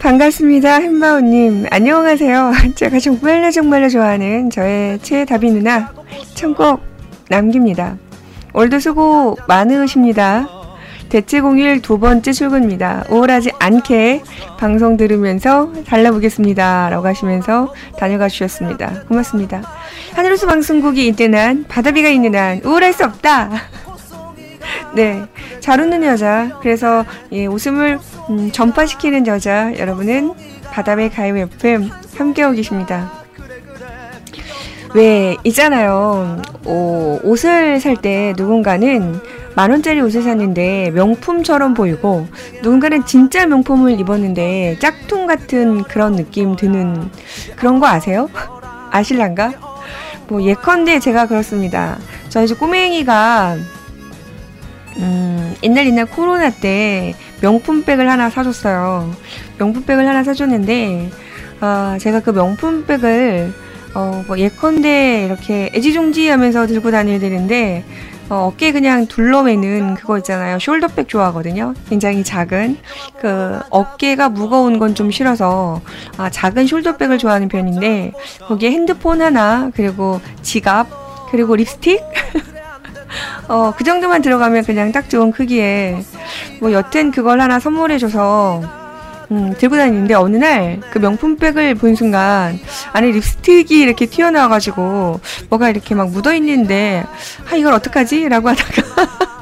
반갑습니다. 햄바오님. 안녕하세요. 제가 정말로 좋아하는 저의 최다비 누나 천곡 남깁니다. 오늘도 수고 많으십니다. 대체01 두 번째 출근입니다. 우울하지 않게 방송 들으면서 달라보겠습니다. 라고 하시면서 다녀가 주셨습니다. 고맙습니다. 하늘우수 방송국이 있는 한, 바다비가 있는 한 우울할 수 없다. 네, 잘 웃는 여자, 그래서 웃음을 전파시키는 여자, 여러분은 바다비 가요 FM 함께하고 계십니다. 왜 있잖아요. 옷을 살 때 누군가는 10,000원짜리 옷을 샀는데 명품처럼 보이고, 누군가는 진짜 명품을 입었는데 짝퉁 같은 그런 느낌 드는 그런 거 아세요? 아실란가? 예컨대 제가 그렇습니다. 저희 집 꼬맹이가 옛날 코로나 때 명품백을 하나 사줬어요. 명품백을 하나 사줬는데, 제가 그 명품백을 예컨대 이렇게 애지중지 하면서 들고 다녀야 되는데, 어깨에 그냥 둘러매는 그거 있잖아요. 숄더백 좋아하거든요. 굉장히 작은. 어깨가 무거운 건 좀 싫어서, 작은 숄더백을 좋아하는 편인데, 거기에 핸드폰 하나, 그리고 지갑, 그리고 립스틱? 그 정도만 들어가면 그냥 딱 좋은 크기에, 여튼 그걸 하나 선물해줘서, 들고 다니는데, 어느 날 그 명품백을 본 순간 안에 립스틱이 이렇게 튀어나와가지고 뭐가 이렇게 막 묻어있는데, 이걸 어떡하지? 라고 하다가